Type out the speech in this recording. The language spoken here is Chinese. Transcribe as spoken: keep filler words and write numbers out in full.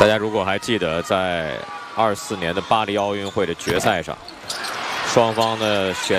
大家如果还记得，在二四年的巴黎奥运会的决赛上，双方的选